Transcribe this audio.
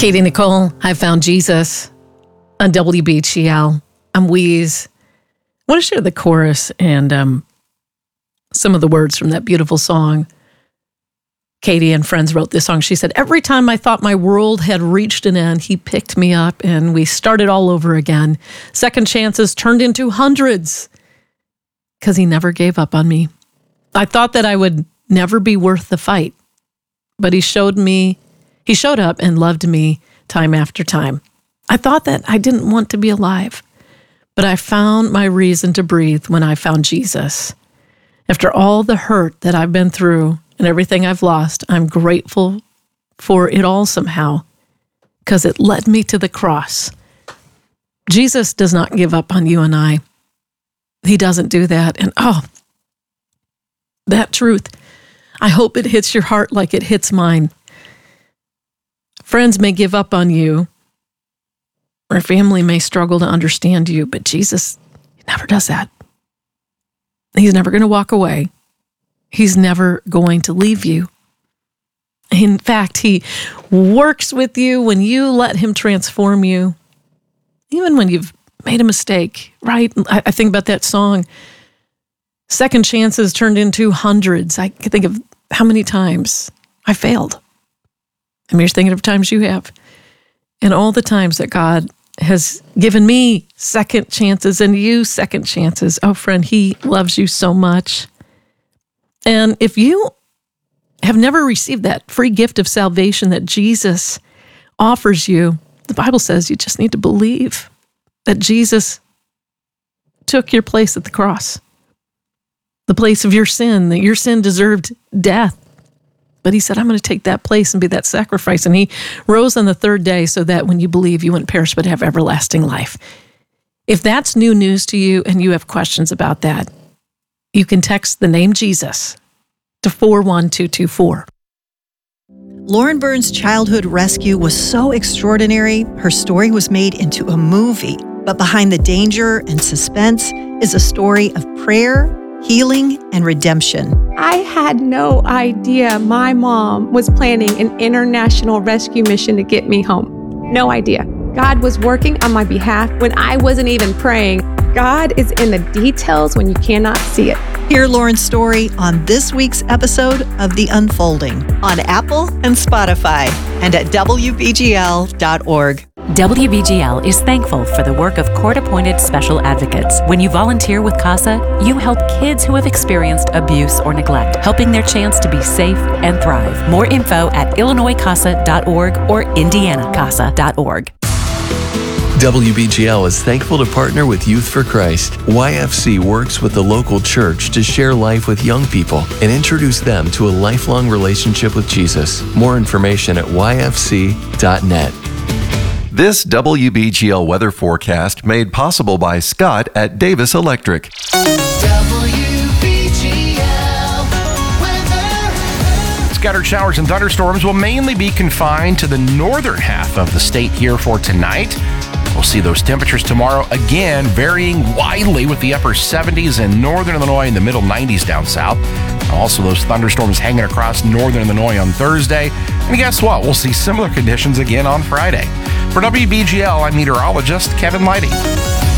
Katie Nicole, I found Jesus on WBGL. I'm Wheeze. I want to share the chorus and some of the words from that beautiful song. Katie and friends wrote this song. She said, every time I thought my world had reached an end, he picked me up and we started all over again. Second chances turned into hundreds because he never gave up on me. I thought that I would never be worth the fight, but he showed up and loved me time after time. I thought that I didn't want to be alive, but I found my reason to breathe when I found Jesus. After all the hurt that I've been through and everything I've lost, I'm grateful for it all somehow because it led me to the cross. Jesus does not give up on you and I. He doesn't do that. And that truth, I hope it hits your heart like it hits mine. Friends may give up on you, or family may struggle to understand you, but Jesus never does that. He's never going to walk away. He's never going to leave you. In fact, he works with you when you let him transform you, even when you've made a mistake, right? I think about that song, second chances turned into hundreds. I can think of how many times I failed. I'm just thinking of times you have. And all the times that God has given me second chances and you second chances. Oh, friend, he loves you so much. And if you have never received that free gift of salvation that Jesus offers you, the Bible says you just need to believe that Jesus took your place at the cross, the place of your sin, that your sin deserved death. But he said, I'm going to take that place and be that sacrifice. And he rose on the third day so that when you believe, you wouldn't perish but have everlasting life. If that's new news to you and you have questions about that, you can text the name Jesus to 41224. Lauren Burns' childhood rescue was so extraordinary, her story was made into a movie. But behind the danger and suspense is a story of prayer, healing, and redemption. I had no idea my mom was planning an international rescue mission to get me home. No idea. God was working on my behalf when I wasn't even praying. God is in the details when you cannot see it. Hear Lauren's story on this week's episode of The Unfolding on Apple and Spotify and at WBGL.org. WBGL is thankful for the work of court-appointed special advocates. When you volunteer with CASA, you help kids who have experienced abuse or neglect, helping their chance to be safe and thrive. More info at IllinoisCASA.org or IndianaCASA.org. WBGL is thankful to partner with Youth for Christ. YFC works with the local church to share life with young people and introduce them to a lifelong relationship with Jesus. More information at YFC.net. This WBGL weather forecast made possible by Scott at Davis Electric. Scattered showers and thunderstorms will mainly be confined to the northern half of the state here for tonight. We'll see those temperatures tomorrow again varying widely with the upper 70s in northern Illinois and the middle 90s down south. Also those thunderstorms hanging across northern Illinois on Thursday. And guess what? We'll see similar conditions again on Friday. For WBGL, I'm meteorologist Kevin Leidy.